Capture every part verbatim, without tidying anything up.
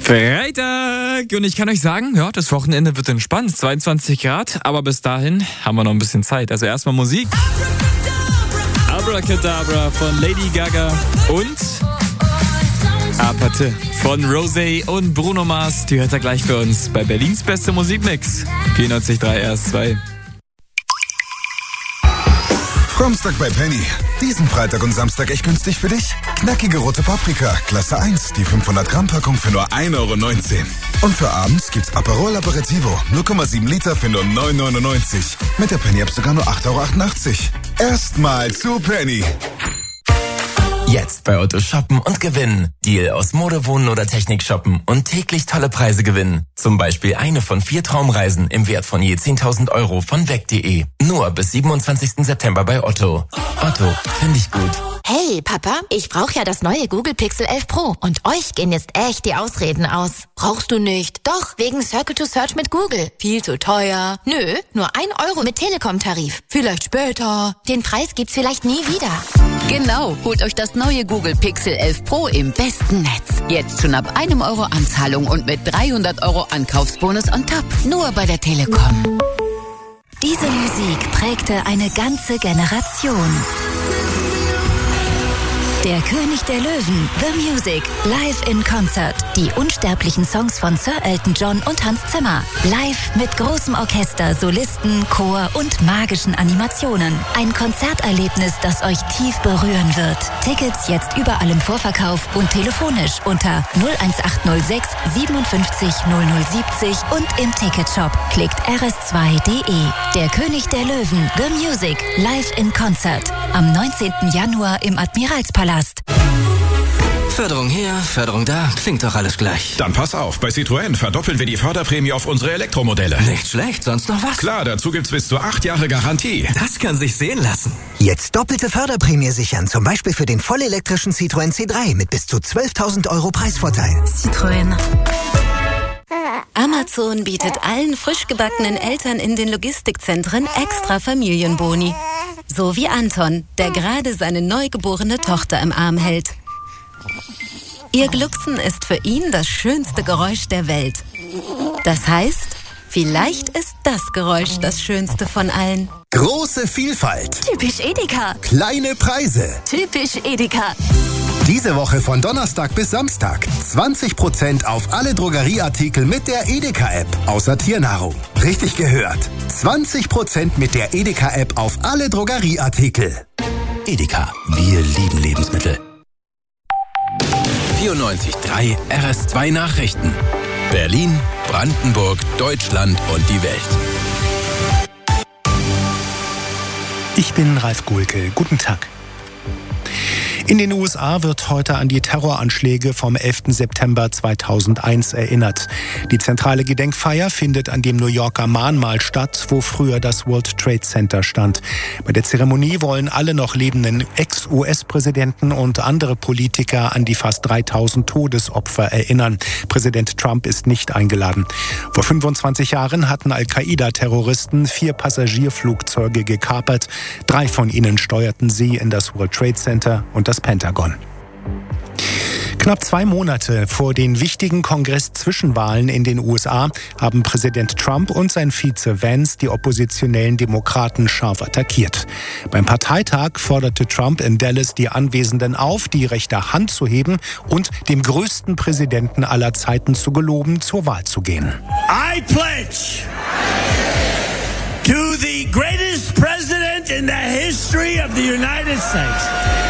Freitag! Und ich kann euch sagen, ja, das Wochenende wird entspannt. zweiundzwanzig Grad, aber bis dahin haben wir noch ein bisschen Zeit. Also erstmal Musik. Abracadabra von Lady Gaga und Apathe von Rosé und Bruno Mars. Die hört ihr gleich bei uns bei Berlins beste Musikmix. vierundneunzig Komma drei R S zwei. Samstag bei Penny. Diesen Freitag und Samstag echt günstig für dich. Knackige rote Paprika, Klasse eins, die fünfhundert Gramm Packung für nur ein Euro neunzehn. Und für abends gibt's Aperol Aperitivo, null Komma sieben Liter für nur neun neunundneunzig. Mit der Penny-App sogar nur acht Euro achtundachtzig. Erstmal zu Penny. Jetzt bei Otto shoppen und gewinnen. Deal aus Mode, Wohnen oder Technik shoppen und täglich tolle Preise gewinnen. Zum Beispiel eine von vier Traumreisen im Wert von je zehntausend Euro von weg punkt de. Nur bis siebenundzwanzigsten September bei Otto. Otto, finde ich gut. Hey, Papa, ich brauche ja das neue Google Pixel elf Pro. Und euch gehen jetzt echt die Ausreden aus. Brauchst du nicht? Doch, wegen Circle to Search mit Google. Viel zu teuer. Nö, nur ein Euro mit Telekom-Tarif. Vielleicht später. Den Preis gibt's vielleicht nie wieder. Genau, holt euch das neue Google Pixel elf Pro im besten Netz. Jetzt schon ab einem Euro Anzahlung und mit dreihundert Euro Ankaufsbonus on top. Nur bei der Telekom. Diese Musik prägte eine ganze Generation. Der König der Löwen, The Music, live in Concert. Die unsterblichen Songs von Sir Elton John und Hans Zimmer. Live mit großem Orchester, Solisten, Chor und magischen Animationen. Ein Konzerterlebnis, das euch tief berühren wird. Tickets jetzt überall im Vorverkauf und telefonisch unter null eins acht null sechs siebenundfünfzig null null siebzig und im Ticketshop. Klickt r s zwei punkt de. Der König der Löwen, The Music, live in Concert. Am neunzehnten Januar im Admiralspalast. Förderung hier, Förderung da, klingt doch alles gleich. Dann pass auf, bei Citroën verdoppeln wir die Förderprämie auf unsere Elektromodelle. Nicht schlecht, sonst noch was? Klar, dazu gibt's bis zu acht Jahre Garantie. Das kann sich sehen lassen. Jetzt doppelte Förderprämie sichern, zum Beispiel für den vollelektrischen Citroën C drei mit bis zu zwölftausend Euro Preisvorteil. Citroën. Amazon bietet allen frisch gebackenen Eltern in den Logistikzentren extra Familienboni. So wie Anton, der gerade seine neugeborene Tochter im Arm hält. Ihr Glucksen ist für ihn das schönste Geräusch der Welt. Das heißt, vielleicht ist das Geräusch das schönste von allen. Große Vielfalt. Typisch Edeka. Kleine Preise. Typisch Edeka. Diese Woche von Donnerstag bis Samstag zwanzig Prozent auf alle Drogerieartikel mit der Edeka-App, außer Tiernahrung. Richtig gehört. zwanzig Prozent mit der Edeka-App auf alle Drogerieartikel. Edeka, wir lieben Lebensmittel. vierundneunzig Komma drei R S zwei Nachrichten. Berlin, Brandenburg, Deutschland und die Welt. Ich bin Ralf Gulke. Guten Tag. In den U S A wird heute an die Terroranschläge vom elften September zweitausendeins erinnert. Die zentrale Gedenkfeier findet an dem New Yorker Mahnmal statt, wo früher das World Trade Center stand. Bei der Zeremonie wollen alle noch lebenden Ex-U S-Präsidenten und andere Politiker an die fast dreitausend Todesopfer erinnern. Präsident Trump ist nicht eingeladen. Vor fünfundzwanzig Jahren hatten Al-Qaida-Terroristen vier Passagierflugzeuge gekapert. Drei von ihnen steuerten sie in das World Trade Center und das Pentagon. Knapp zwei Monate vor den wichtigen Kongress-Zwischenwahlen in den U S A haben Präsident Trump und sein Vize Vance die oppositionellen Demokraten scharf attackiert. Beim Parteitag forderte Trump in Dallas die Anwesenden auf, die rechte Hand zu heben und dem größten Präsidenten aller Zeiten zu geloben, zur Wahl zu gehen. I pledge to the greatest president in the history of the United States.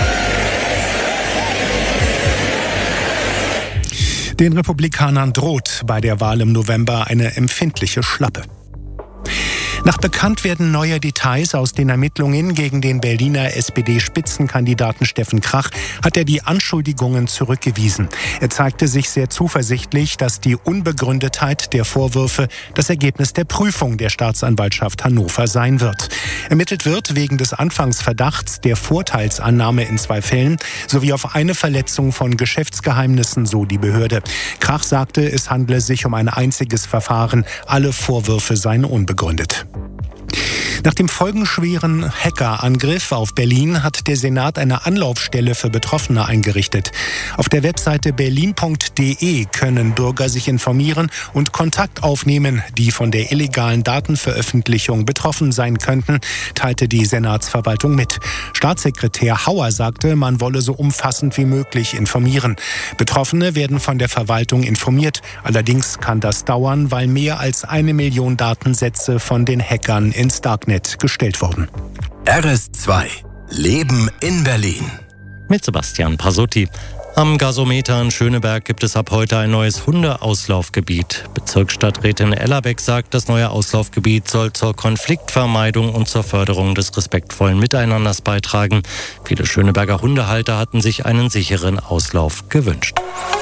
Den Republikanern droht bei der Wahl im November eine empfindliche Schlappe. Nach Bekanntwerden neuer Details aus den Ermittlungen gegen den Berliner S P D-Spitzenkandidaten Steffen Krach hat er die Anschuldigungen zurückgewiesen. Er zeigte sich sehr zuversichtlich, dass die Unbegründetheit der Vorwürfe das Ergebnis der Prüfung der Staatsanwaltschaft Hannover sein wird. Ermittelt wird wegen des Anfangsverdachts der Vorteilsannahme in zwei Fällen sowie auf eine Verletzung von Geschäftsgeheimnissen, so die Behörde. Krach sagte, es handle sich um ein einziges Verfahren. Alle Vorwürfe seien unbegründet. Nach dem folgenschweren Hackerangriff auf Berlin hat der Senat eine Anlaufstelle für Betroffene eingerichtet. Auf der Webseite berlin punkt de können Bürger sich informieren und Kontakt aufnehmen, die von der illegalen Datenveröffentlichung betroffen sein könnten, teilte die Senatsverwaltung mit. Staatssekretär Hauer sagte, man wolle so umfassend wie möglich informieren. Betroffene werden von der Verwaltung informiert. Allerdings kann das dauern, weil mehr als eine Million Datensätze von den Hackern ins Darknet gestellt wurden. R S zwei. Leben in Berlin. Mit Sebastian Pasotti. Am Gasometer in Schöneberg gibt es ab heute ein neues Hundeauslaufgebiet. Bezirksstadträtin Ellerbeck sagt, das neue Auslaufgebiet soll zur Konfliktvermeidung und zur Förderung des respektvollen Miteinanders beitragen. Viele Schöneberger Hundehalter hatten sich einen sicheren Auslauf gewünscht.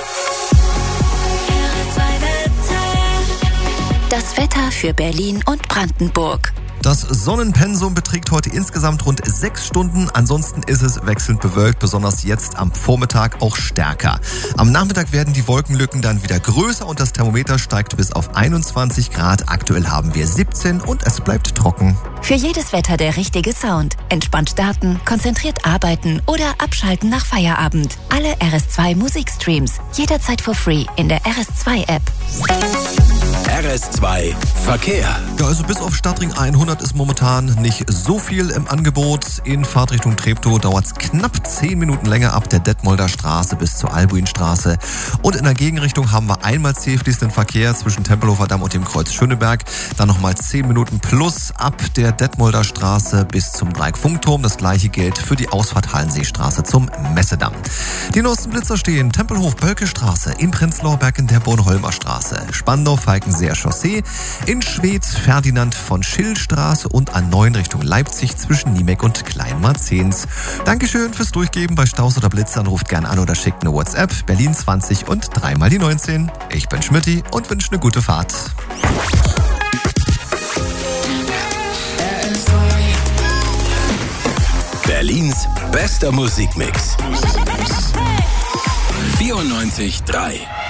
Das Wetter für Berlin und Brandenburg. Das Sonnenpensum beträgt heute insgesamt rund sechs Stunden. Ansonsten ist es wechselnd bewölkt, besonders jetzt am Vormittag auch stärker. Am Nachmittag werden die Wolkenlücken dann wieder größer und das Thermometer steigt bis auf einundzwanzig Grad. Aktuell haben wir siebzehn und es bleibt trocken. Für jedes Wetter der richtige Sound. Entspannt starten, konzentriert arbeiten oder abschalten nach Feierabend. Alle R S zwei Musikstreams. Jederzeit for free in der R S zwei App. R S zwei Verkehr. Ja, also bis auf Stadtring hundert ist momentan nicht so viel im Angebot. In Fahrtrichtung Treptow dauert es knapp zehn Minuten länger ab der Detmolder Straße bis zur Albuinstraße. Und in der Gegenrichtung haben wir einmal zähfließenden Verkehr zwischen Tempelhofer Damm und dem Kreuz Schöneberg. Dann nochmal zehn Minuten plus ab der Detmolder Straße bis zum Dreieck-Funkturm. Das gleiche gilt für die Ausfahrt Hallenseestraße zum Messedamm. Die neuesten Blitzer stehen Tempelhof-Bölke-Straße, in Prenzlauer Berg in der Bornholmer Straße, Spandau-Falkenseer Chaussee, in Schwedt Ferdinand von Schill Straße und an neun Richtung Leipzig zwischen Niemek und Kleinmarzens. Dankeschön fürs Durchgeben. Bei Staus oder Blitzern ruft gern an oder schickt eine WhatsApp. Berlin zwanzig und dreimal die neunzehn. Ich bin Schmidti und wünsche eine gute Fahrt. Berlins bester Musikmix. vierundneunzig Komma drei